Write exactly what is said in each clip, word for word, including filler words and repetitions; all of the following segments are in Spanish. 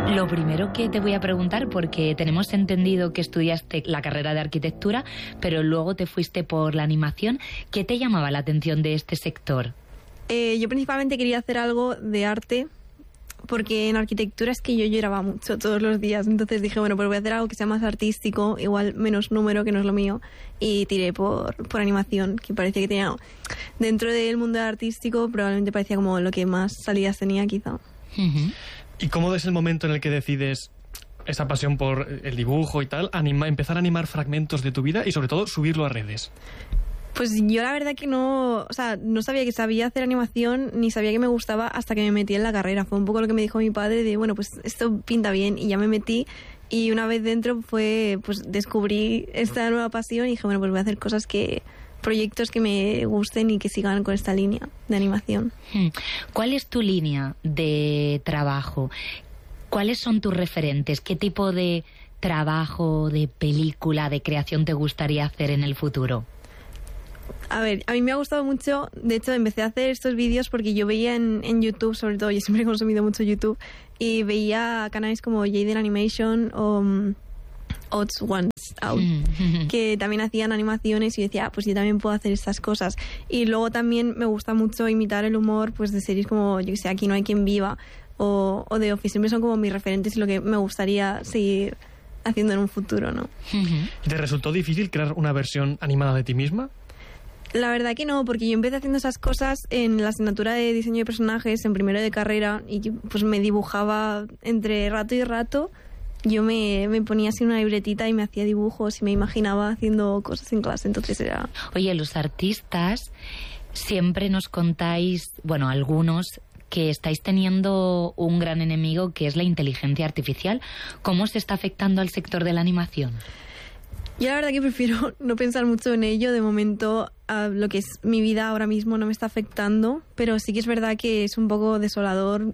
Lo primero que te voy a preguntar, porque tenemos entendido que estudiaste la carrera de arquitectura, pero luego te fuiste por la animación. ¿Qué te llamaba la atención de este sector? Eh, yo principalmente quería hacer algo de arte, porque en arquitectura es que yo lloraba mucho todos los días. Entonces dije, bueno, pues voy a hacer algo que sea más artístico, igual menos número, que no es lo mío. Y tiré por, por animación, que parecía que tenía... Dentro del mundo artístico probablemente parecía como lo que más salidas tenía, quizá. Uh-huh. ¿Y cómo es el momento en el que decides esa pasión por el dibujo y tal, anima, empezar a animar fragmentos de tu vida y sobre todo subirlo a redes? Pues yo la verdad que no, o sea, no sabía que sabía hacer animación ni sabía que me gustaba hasta que me metí en la carrera. Fue un poco lo que me dijo mi padre de, bueno, pues esto pinta bien, y ya me metí, y una vez dentro fue, pues descubrí esta nueva pasión y dije, bueno, pues voy a hacer cosas que... proyectos que me gusten y que sigan con esta línea de animación. ¿Cuál es tu línea de trabajo? ¿Cuáles son tus referentes? ¿Qué tipo de trabajo, de película, de creación te gustaría hacer en el futuro? A ver, a mí me ha gustado mucho, de hecho empecé a hacer estos vídeos porque yo veía en, en YouTube, sobre todo, yo siempre he consumido mucho YouTube, y veía canales como Jaden Animation o um, Odds Ones Out, que también hacían animaciones, y yo decía, ah, pues yo también puedo hacer estas cosas. Y luego también me gusta mucho imitar el humor, pues de series como, yo que sé, Aquí no hay quien viva, o, o The Office. Siempre son como mis referentes y lo que me gustaría seguir haciendo en un futuro, ¿no? ¿Y te resultó difícil crear una versión animada de ti misma? La verdad que no, porque yo empecé haciendo esas cosas en la asignatura de diseño de personajes en primero de carrera, y pues me dibujaba entre rato y rato. Yo me, me ponía así una libretita y me hacía dibujos y me imaginaba haciendo cosas en clase, entonces era... Oye, los artistas siempre nos contáis, bueno, algunos, que estáis teniendo un gran enemigo, que es la inteligencia artificial. ¿Cómo se está afectando al sector de la animación? Yo la verdad que prefiero no pensar mucho en ello. De momento, uh, lo que es mi vida ahora mismo no me está afectando, pero sí que es verdad que es un poco desolador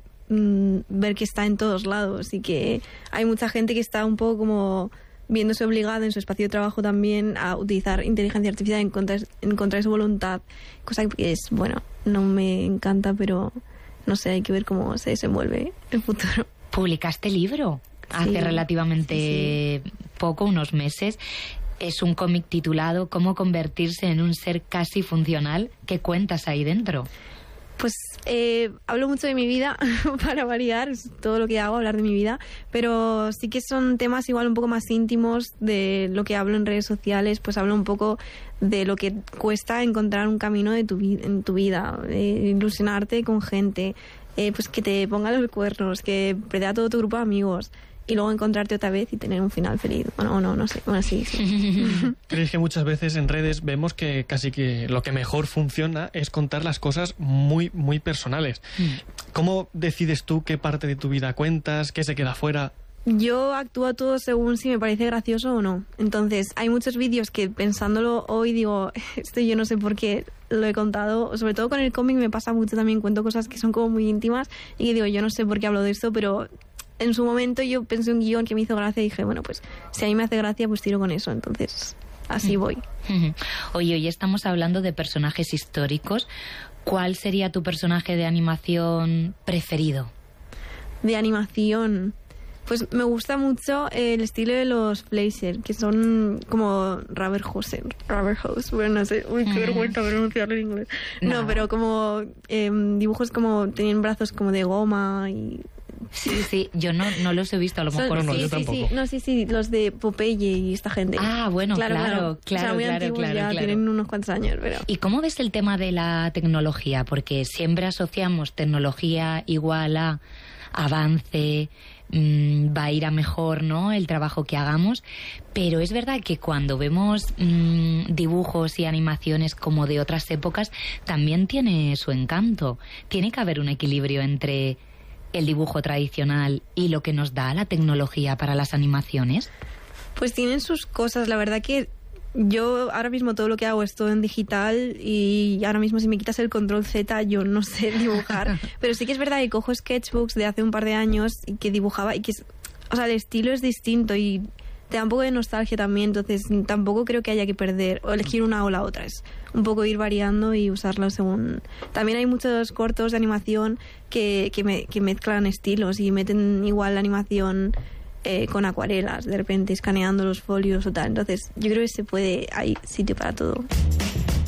ver que está en todos lados, y que hay mucha gente que está un poco como viéndose obligada en su espacio de trabajo también a utilizar inteligencia artificial en contra, en contra de su voluntad, cosa que es, bueno, no me encanta, pero no sé, hay que ver cómo se desenvuelve el futuro. ¿Publicaste libro hace sí, relativamente sí, sí. poco, unos meses? Es un cómic titulado ¿Cómo convertirse en un ser casi funcional? ¿Qué cuentas ahí dentro? Pues eh, hablo mucho de mi vida, para variar, es todo lo que hago, hablar de mi vida, pero sí que son temas igual un poco más íntimos de lo que hablo en redes sociales. Pues hablo un poco de lo que cuesta encontrar un camino de tu vi- en tu vida, eh, ilusionarte con gente, eh, pues que te pongan los cuernos, que perder a todo tu grupo de amigos, y luego encontrarte otra vez y tener un final feliz. Bueno, no, no sé. Bueno, sí, sí. ¿Crees que muchas veces en redes vemos que casi que lo que mejor funciona es contar las cosas muy, muy personales? ¿Cómo decides tú qué parte de tu vida cuentas, qué se queda fuera? Yo actúo todo según si me parece gracioso o no. Entonces, hay muchos vídeos que pensándolo hoy digo, esto yo no sé por qué lo he contado. Sobre todo con el cómic me pasa mucho también, cuento cosas que son como muy íntimas y que digo, yo no sé por qué hablo de esto, pero... En su momento yo pensé un guión que me hizo gracia y dije, bueno, pues si a mí me hace gracia, pues tiro con eso. Entonces, así voy. Oye, hoy estamos hablando de personajes históricos. ¿Cuál sería tu personaje de animación preferido? De animación... Pues me gusta mucho el estilo de los Fleischer, que son como Rabenhausen. Rabenhausen, bueno, no sé, uy, qué vergüenza pronunciarlo en inglés. No, no pero como eh, dibujos como, tenían brazos como de goma y... Sí, sí, yo no, no los he visto, a lo mejor Son, no, sí, yo sí, tampoco. Sí, no, sí, sí, los de Popeye y esta gente. Ah, bueno, claro, claro, claro. O sea, muy claro, antiguos claro, ya, claro. tienen unos cuantos años, pero... ¿Y cómo ves el tema de la tecnología? Porque siempre asociamos tecnología igual a avance, mmm, va a ir a mejor, ¿no?, el trabajo que hagamos, pero es verdad que cuando vemos mmm, dibujos y animaciones como de otras épocas, también tiene su encanto. Tiene que haber un equilibrio entre el dibujo tradicional y lo que nos da la tecnología para las animaciones. Pues tienen sus cosas, la verdad que yo ahora mismo todo lo que hago es todo en digital, y ahora mismo si me quitas el control Z yo no sé dibujar, pero sí que es verdad que cojo sketchbooks de hace un par de años y que dibujaba y que es, o sea, el estilo es distinto y te da un poco de nostalgia también, entonces tampoco creo que haya que perder o elegir una o la otra, es un poco ir variando y usarlo según... También hay muchos cortos de animación que, que, me, que mezclan estilos y meten igual la animación eh, con acuarelas, de repente escaneando los folios o tal, entonces yo creo que se puede, hay sitio para todo.